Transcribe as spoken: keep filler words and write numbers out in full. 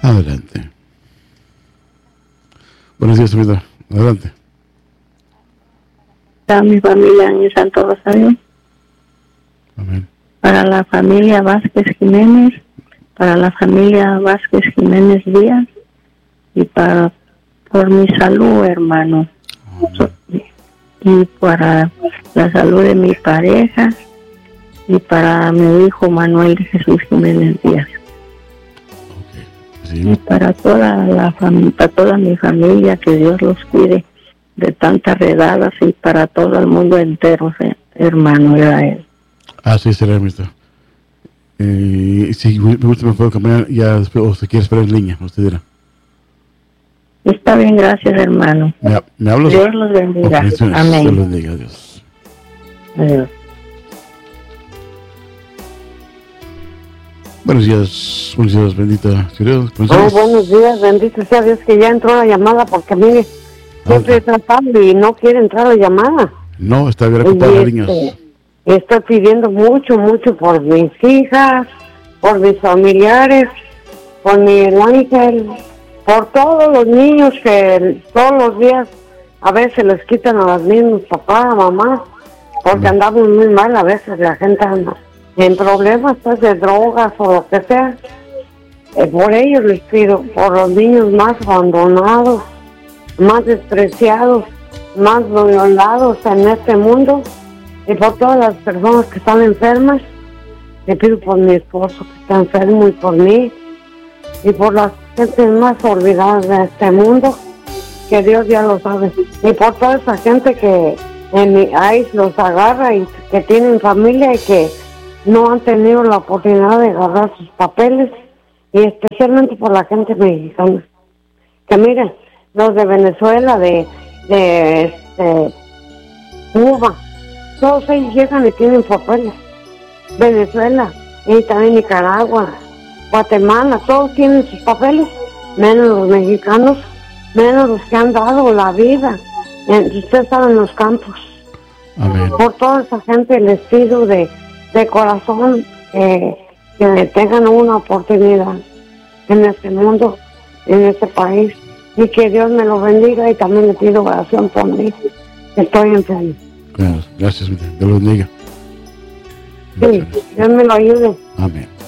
Adelante. Buenos días, señorita. Adelante. Para mi familia en Santo Rosario. Amén. Para la familia Vázquez Jiménez, para la familia Vázquez Jiménez Díaz y para por mi salud, hermano. Amén. Y para la salud de mi pareja y para mi hijo Manuel de Jesús Jiménez Díaz. Okay. Sí. Y para toda la familia, para toda mi familia, que Dios los cuide de tantas redadas y para todo el mundo entero, hermano Israel. Así será, amistad. Eh, si me gusta, me puedo cambiar ya después, o se quiere esperar en línea, usted dirá. Está bien, gracias, hermano. ¿Me, me hablas? Dios los bendiga. Okay, amén. Dios los bendiga, Dios. Adiós. Buenos días, buenos días, bendita Dios. Oh, buenos días, bendito sea Dios que ya entró la llamada, porque mire, siempre he tratado y no quiere entrar la llamada. No, está bien ocupada las líneas. Estoy pidiendo mucho, mucho por mis hijas, por mis familiares, por mi ángel, por todos los niños que todos los días a veces les quitan a los niños, papá, mamá, porque no. andamos muy mal, a veces la gente anda en problemas pues, de drogas o lo que sea. Eh, por ellos les pido, por los niños más abandonados, más despreciados, más violados en este mundo, y por todas las personas que están enfermas. Le pido por mi esposo que está enfermo y por mí, y por las gentes más olvidadas de este mundo, que Dios ya lo sabe, y por toda esa gente que en mi I C E los agarra y que tienen familia y que no han tenido la oportunidad de agarrar sus papeles, y especialmente por la gente mexicana, que miren, los de Venezuela, de, de este, Cuba, todos ellos llegan y tienen papeles. Venezuela, y también Nicaragua, Guatemala, todos tienen sus papeles, menos los mexicanos, menos los que han dado la vida, en, usted sabe, en los campos. Amén. Por toda esa gente les pido de, de corazón eh, que tengan una oportunidad en este mundo, en este país, y que Dios me lo bendiga, y también le pido oración por mí, que estoy enfermo. Gracias, Dios lo bendiga. Sí, Dios me lo ayude. Amén.